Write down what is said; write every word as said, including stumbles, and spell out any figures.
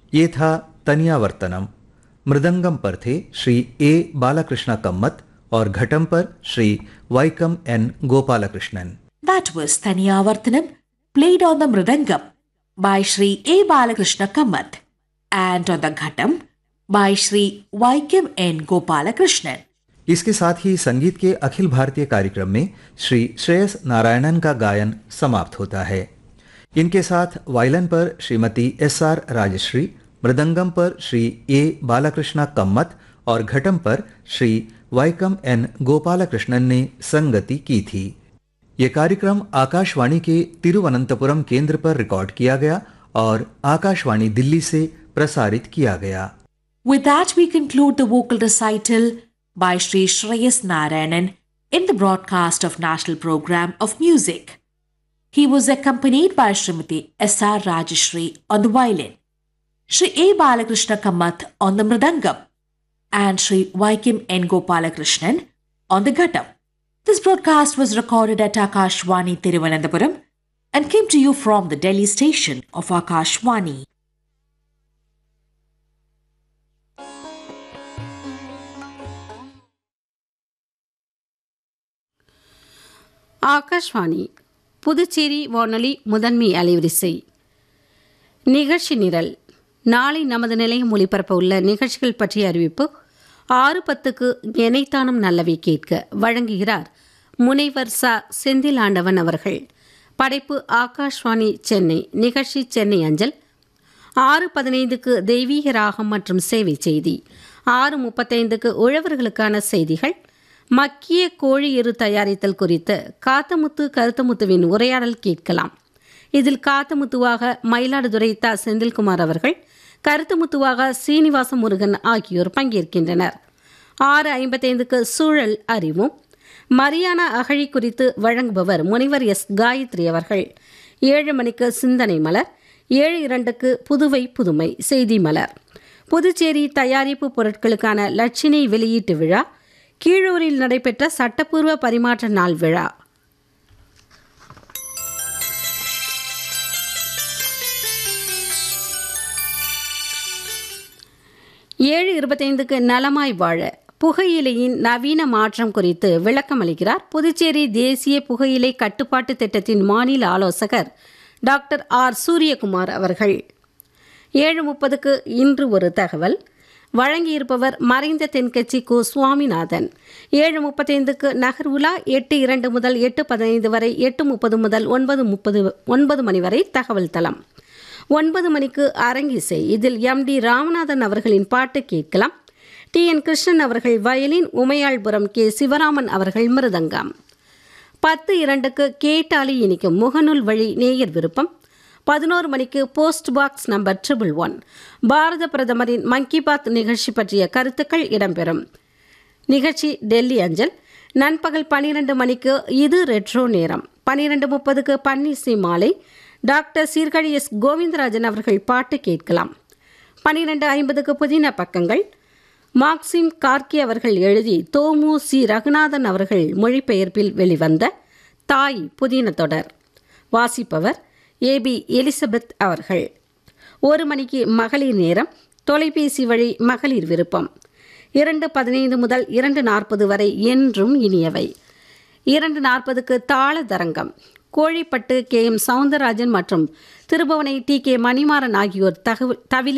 ये था तनियावर्तनम। मृदंगम पर थे श्री ए बालाकृष्ण कम्मत और घटम पर Shri वाइकम N Gopalakrishnan. That was Taniyavarthanam, played on the Mridangam by Shri A. Balakrishna Kamath and on the Ghatam by Shri Vaikam N. Gopalakrishnan. इसके साथ ही संगीत के अखिल भारतीय कार्यक्रम में श्री श्रेयस नारायणन का गायन समाप्त होता है। इनके साथ वायलिन पर श्रीमती एस आर राजश्री, मृदंगम पर श्री ए बालाकृष्ण कम्मत और घटम पर श्री वाइकम एन गोपालकृष्णन ने संगति की थी। ये कार्यक्रम आकाशवाणी के तिरुवनंतपुरम केंद्र पर रिकॉर्ड किया गया और आकाशवाणी दिल्ली से प्रसारित किया गया। With that, we conclude the vocal recital by Shri Shreyas Narayanan in the broadcast of National Program of Music. He was accompanied by Srimati S R Rajashri on the violin, Shri A. Balakrishna Kamath on the mridangam, and Shri Vaikam N. Gopalakrishnan on the ghatam. This broadcast was recorded at Akashwani Thiruvananthapuram and came to you from the Delhi station of Akashwani. Akashvani Puducherry வானொலி முதன்மை அலைவரிசை நிகழ்ச்சி நிரல். நாளை நமது நிலையம் ஒளிபரப்ப உள்ள நிகழ்ச்சிகள் பற்றிய அறிவிப்பு. ஆறு பத்துக்கு எனைத்தானும் நல்லவை கேட்க வழங்குகிறார் முனைவர் ச செந்தில் ஆண்டவன் அவர்கள். படைப்பு ஆகாஷ்வாணி சென்னை. நிகழ்ச்சி சென்னை அஞ்சல். ஆறு பதினைந்துக்கு தெய்வீக ராகம் மற்றும் சேவை செய்தி. ஆறு முப்பத்தைந்துக்கு உழவர்களுக்கான செய்திகள். மக்கிய கோழி எரு தயாரித்தல் குறித்து காத்தமுத்து கருத்தமுத்துவின் உரையாடல் கேட்கலாம். இதில் காத்தமுத்துவாக மயிலாடுதுறை த செந்தில்குமார் அவர்கள், கருத்தமுத்துவாக சீனிவாச முருகன் ஆகியோர் பங்கேற்கின்றனர். ஆறு ஐம்பத்தைந்துக்கு சூழல் அறிவும். மரியானா அகழி குறித்து வழங்குபவர் முனைவர் எஸ் காயத்ரி அவர்கள். ஏழு மணிக்கு சிந்தனை மலர். ஏழு இரண்டுக்கு புதுவை புதுமை செய்தி மலர். புதுச்சேரி தயாரிப்பு பொருட்களுக்கான லட்சினை வெளியீட்டு விழா. கீழூரில் நடைபெற்ற சட்டப்பூர்வ பரிமாற்ற நாள் விழா. ஏழு இருபத்தைந்துக்கு நலமாய் வாழ புகையிலையின் நவீன மாற்றம் குறித்து விளக்கம் அளிக்கிறார் புதுச்சேரி தேசிய புகையிலை கட்டுப்பாட்டு திட்டத்தின் மாநில ஆலோசகர் டாக்டர் ஆர் சூரியகுமார் அவர்கள். ஏழு முப்பதுக்கு இன்று ஒரு தகவல். வழங்கியிருப்பவர் மறைந்த தென்கட்சி கு சுவாமிநாதன். ஏழு முப்பத்தைந்துக்கு நகர் உலா. எட்டு இரண்டு முதல் எட்டு பதினைந்து வரை, எட்டு முப்பது முதல் ஒன்பது முப்பது ஒன்பது மணி வரை தகவல் தளம். ஒன்பது மணிக்கு அரங்கிசை. இதில் எம் டி ராமநாதன் அவர்களின் பாட்டு கேட்கலாம். டி என் கிருஷ்ணன் அவர்கள் வயலின், உமையாள்புரம் கே சிவராமன் அவர்கள் மிருதங்கம். பத்து இரண்டுக்கு கேட்டாலி இனிக்கும் முகநூல் வழி நேயர் விருப்பம். பதினோரு மணிக்கு post box number triple one. பாரத பிரதமரின் மன் கி பாத் நிகழ்ச்சி பற்றிய கருத்துக்கள் இடம்பெறும். நிகழ்ச்சி டெல்லி அஞ்சல். நண்பகல் பன்னிரண்டு மணிக்கு இது ரெட்ரோ நேரம். பன்னிரெண்டு முப்பதுக்கு பன்னிசை மாலை. டாக்டர் சீர்காழி எஸ் கோவிந்தராஜன் அவர்கள் பாட்டு கேட்கலாம். பன்னிரெண்டு ஐம்பதுக்கு புதின பக்கங்கள். மார்க்சிம் கார்கி அவர்கள் எழுதி தோமு சி ரகுநாதன் அவர்கள் மொழிபெயர்ப்பில் வெளிவந்த தாய் புதின தொடர். வாசிப்பவர் ஏ பி எலிசபெத் அவர்கள். ஒரு மணிக்கு மகளிர் நேரம். தொலைபேசி வழி மகளிர் விருப்பம். இரண்டு பதினைந்து முதல் இரண்டு நாற்பது வரை என்றும் இனியவை. இரண்டு நாற்பதுக்கு தாள தரங்கம். கோழிப்பட்டு கே எம் சவுந்தரராஜன் மற்றும் திருபுவனை டி கே மணிமாறன் ஆகியோர் தகவல் தவிலி